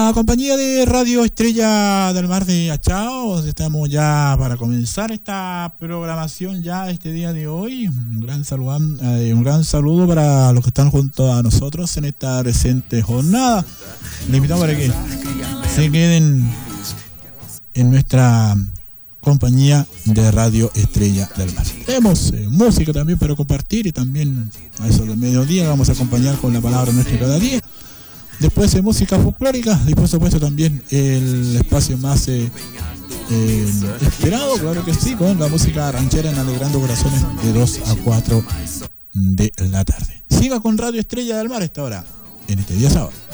La compañía de Radio Estrella del Mar de Achao, estamos ya para comenzar esta programación ya este día de hoy. Un gran saludo para los que están junto a nosotros en esta presente jornada. Les invitamos para que se queden en nuestra compañía de Radio Estrella del Mar. Tenemos música también para compartir y también a eso del mediodía vamos a acompañar con la palabra nuestra cada día. Después música folclórica y por supuesto también el espacio más esperado, claro que sí, con la música ranchera en Alegrando Corazones de 2 a 4 de la tarde. Siga con Radio Estrella del Mar a esta hora, en este día sábado.